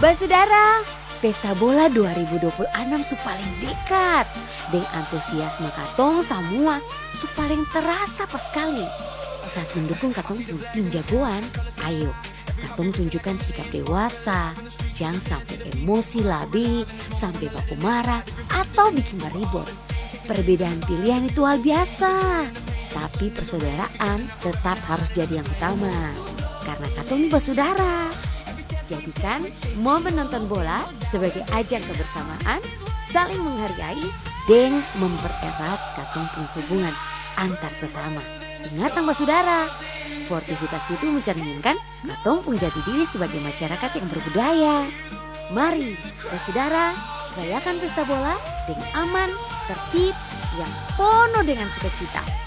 Basudara, Pesta Bola 2026 su paling dekat. Dengan antusiasme katong semua su paling terasa pas sekali. Saat mendukung katong tim jagoan, ayo katong tunjukkan sikap dewasa. Jangan sampai emosi labi, sampai baku marah atau bikin beribut. Perbedaan pilihan itu hal biasa. Tapi persaudaraan tetap harus jadi yang utama. Karena katong bersaudara. Jadikan momen nonton bola sebagai ajang kebersamaan, saling menghargai, dan mempererat katong hubungan antar sesama. Ingat tambah saudara, sportivitas itu mencerminkan katong pun jati diri sebagai masyarakat yang berbudaya. Mari, saudara, rayakan pesta bola dengan aman, tertib, yang penuh dengan sukacita.